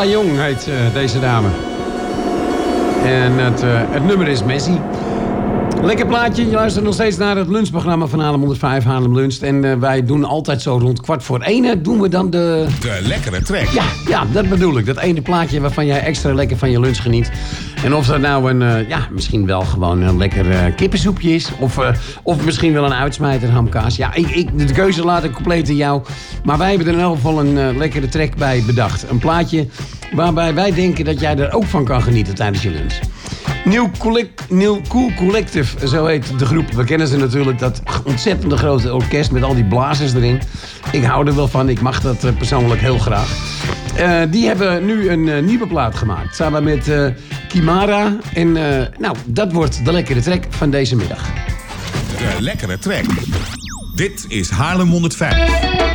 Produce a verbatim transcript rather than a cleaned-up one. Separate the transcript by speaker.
Speaker 1: Ella Jong heet uh, deze dame. En het, uh, het nummer is Messi. Lekker plaatje. Je luistert nog steeds naar het lunchprogramma van Haarlem honderdvijf, Haarlem Luncht. En uh, wij doen altijd zo rond kwart voor ene doen we dan de...
Speaker 2: De lekkere track.
Speaker 1: Ja, ja, dat bedoel ik. Dat ene plaatje waarvan jij extra lekker van je lunch geniet. En of dat nou een, uh, ja, misschien wel gewoon een lekker uh, kippensoepje is. Of, uh, of misschien wel een uitsmijter hamkaas. Ja, ik, ik, de keuze laat ik compleet aan jou. Maar wij hebben er in elk geval een uh, lekkere track bij bedacht. Een plaatje waarbij wij denken dat jij er ook van kan genieten tijdens je lunch. New, Collect, New Cool Collective, zo heet de groep. We kennen ze natuurlijk, dat ontzettende grote orkest met al die blazers erin. Ik hou er wel van, ik mag dat uh, persoonlijk heel graag. Uh, die hebben nu een uh, nieuwe plaat gemaakt, samen met uh, Kimara. En uh, nou, dat wordt de lekkere track van deze middag.
Speaker 2: De lekkere track. Dit is Haarlem honderdvijf.